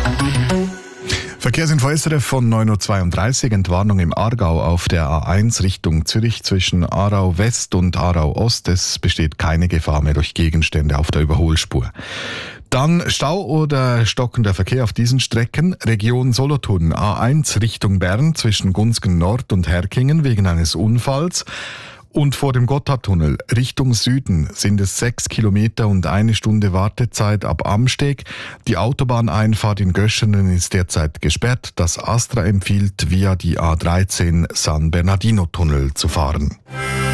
Verkehrsinfo SRF von 9.32 Uhr. Entwarnung im Aargau auf der A1 Richtung Zürich zwischen Aarau West und Aarau Ost. Es besteht keine Gefahr mehr durch Gegenstände auf der Überholspur. Dann Stau oder stockender Verkehr auf diesen Strecken. Region Solothurn A1 Richtung Bern zwischen Gunzgen Nord und Herkingen wegen eines Unfalls. Und vor dem Gotthardtunnel Richtung Süden sind es 6 Kilometer und 1 Stunde Wartezeit ab Amsteg. Die Autobahneinfahrt in Göschenen ist derzeit gesperrt. Das ASTRA empfiehlt, via die A13 San Bernardino-Tunnel zu fahren.